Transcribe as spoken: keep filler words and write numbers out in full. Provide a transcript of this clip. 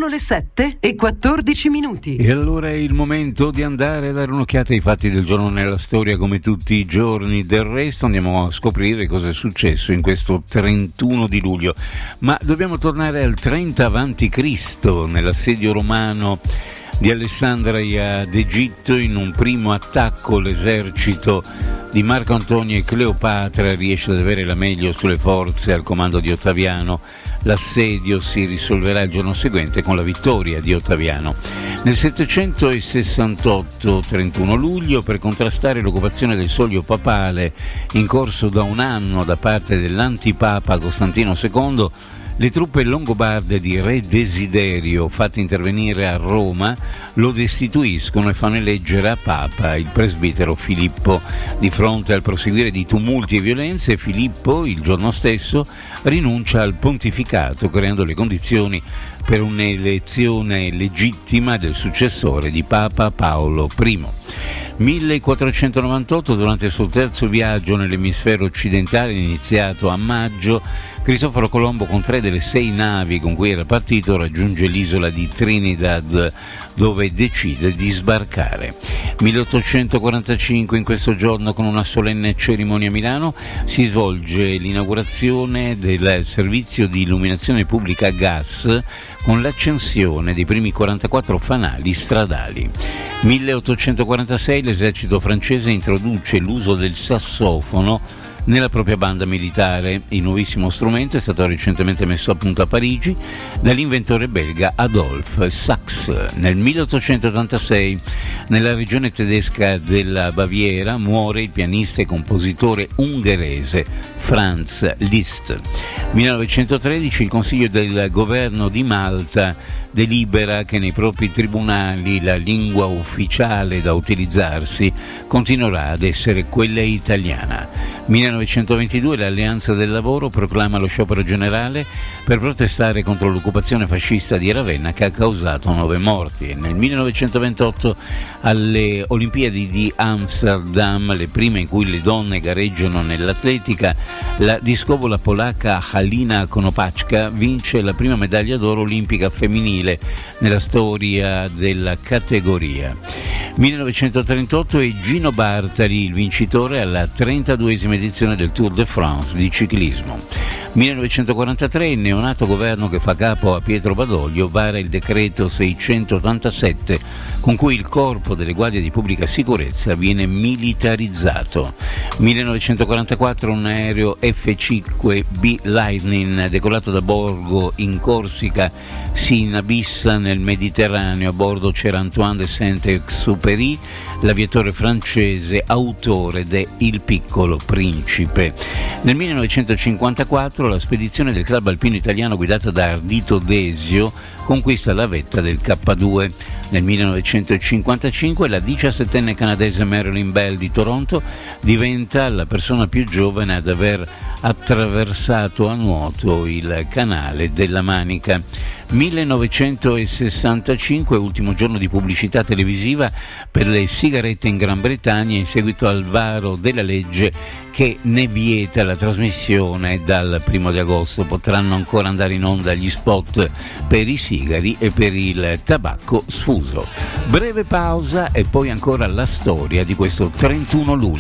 le sette e quattordici minuti. E allora è il momento di andare a dare un'occhiata ai fatti del giorno nella storia, come tutti i giorni. Del resto andiamo a scoprire cosa è successo in questo trentuno di luglio. Ma dobbiamo tornare al trenta avanti Cristo, nell'assedio romano di Alessandria d'Egitto. In un primo attacco l'esercito di Marco Antonio e Cleopatra riesce ad avere la meglio sulle forze al comando di Ottaviano. L'assedio si risolverà il giorno seguente con la vittoria di Ottaviano. Nel settecentosessantotto, trentuno luglio, per contrastare l'occupazione del soglio papale in corso da un anno da parte dell'antipapa Costantino secondo, le truppe longobarde di re Desiderio, fatte intervenire a Roma, lo destituiscono e fanno eleggere a papa il presbitero Filippo. Di fronte al proseguire di tumulti e violenze, Filippo, il giorno stesso, rinuncia al pontificato, creando le condizioni per un'elezione legittima del successore di Papa Paolo I. millequattrocentonovantotto, durante il suo terzo viaggio nell'emisfero occidentale, iniziato a maggio, Cristoforo Colombo, con tre delle sei navi con cui era partito, raggiunge l'isola di Trinidad, dove decide di sbarcare. milleottocentoquarantacinque, in questo giorno, con una solenne cerimonia a Milano, si svolge l'inaugurazione del servizio di illuminazione pubblica a gas con l'accensione dei primi quarantaquattro fanali stradali. milleottocentoquarantasei, l'esercito francese introduce l'uso del sassofono nella propria banda militare. Il nuovissimo strumento è stato recentemente messo a punto a Parigi dall'inventore belga Adolphe Sax. Nel milleottocentottantasei, nella regione tedesca della Baviera, muore il pianista e compositore ungherese Franz Liszt. millenovecentotredici, il Consiglio del Governo di Malta delibera che nei propri tribunali la lingua ufficiale da utilizzarsi continuerà ad essere quella italiana. millenovecentoventidue, l'Alleanza del Lavoro proclama lo sciopero generale per protestare contro l'occupazione fascista di Ravenna, che ha causato nove morti. Nel millenovecentoventotto, alle Olimpiadi di Amsterdam, le prime in cui le donne gareggiano nell'atletica, la discovola polacca Halina Konopacka vince la prima medaglia d'oro olimpica femminile nella storia della categoria. millenovecentotrentotto è Gino Bartali il vincitore alla trentaduesima edizione del Tour de France di ciclismo. millenovecentoquarantatré, il neonato governo che fa capo a Pietro Badoglio vara il decreto seicentottantasette con cui il corpo delle guardie di pubblica sicurezza viene militarizzato. millenovecentoquarantaquattro, un aereo F cinque B Lightning decollato da Borgo in Corsica si inabissa nel Mediterraneo. A bordo c'era Antoine de Saint-Exupéry, l'aviatore francese autore de Il piccolo principe. Nel millenovecentocinquantaquattro la spedizione del club alpino italiano guidata da Ardito Desio conquista la vetta del K due. Nel millenovecentocinquantacinque la diciassettenne canadese Marilyn Bell di Toronto diventa la persona più giovane ad aver attraversato a nuoto il canale della Manica. millenovecentosessantacinque, ultimo giorno di pubblicità televisiva per le sigarette in Gran Bretagna in seguito al varo della legge che ne vieta la trasmissione dal primo di agosto. Potranno ancora andare in onda gli spot per i sigari e per il tabacco sfuso. Breve pausa e poi ancora la storia di questo trentuno luglio.